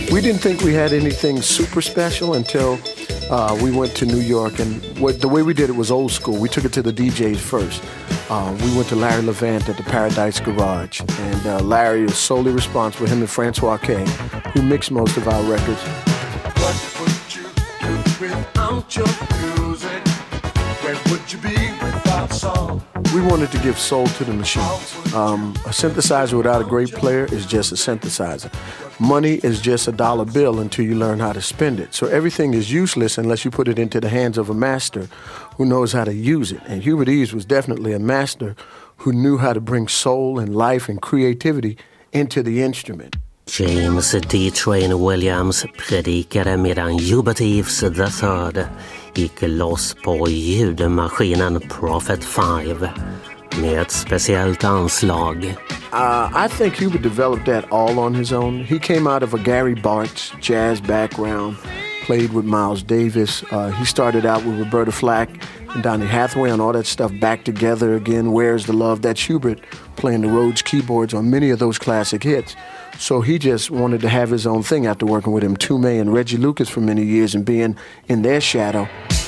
We didn't think we had anything super special until we went to New York, and the way we did it was old school. We took it to the DJs first. We went to Larry Levant at the Paradise Garage, and Larry was solely responsible, him and Francois K, who mixed most of our records. What would you do without your music? Where would you be without soul? We wanted to give soul to the machines. A synthesizer without a great player is just a synthesizer. Money is just a dollar bill until you learn how to spend it. So everything is useless unless you put it into the hands of a master who knows how to use it. And Hubert Eaves was definitely a master who knew how to bring soul and life and creativity into the instrument. James D. Train Williams predikade medan Hubert Eaves III gick loss på ljudmaskinen Prophet 5 med ett speciellt anslag. I think Hubert developed that all on his own. He came out of a Gary Bartz jazz background, played with Miles Davis. He started out with Roberta Flack and Donny Hathaway and all that stuff back together again. Where's the Love? That's Hubert playing the Rhodes keyboards on many of those classic hits. So he just wanted to have his own thing after working with him, Toomey and Reggie Lucas for many years and being in their shadow.